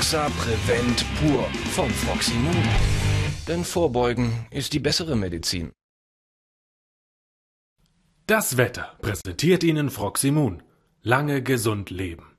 Doxa Prevent Pur von Froximun. Denn Vorbeugen ist die bessere Medizin. Das Wetter präsentiert Ihnen Froximun. Lange gesund leben.